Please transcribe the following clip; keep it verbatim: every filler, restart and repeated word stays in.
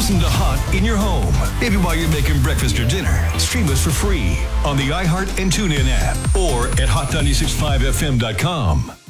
Listen to Hot in your home. Maybe while you're making breakfast or dinner. Stream us for free on the iHeart and TuneIn app or at hot nine six five f m dot com.